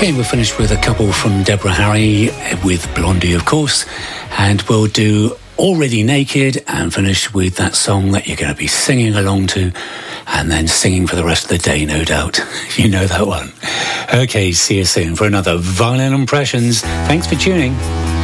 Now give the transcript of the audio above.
Okay, we'll finish with a couple from Deborah Harry with Blondie, of course, and we'll do Already Naked and finish with that song that you're going to be singing along to and then singing for the rest of the day, no doubt. You know that one. Okay, see you soon for another Vinyl Impressions. Thanks for tuning.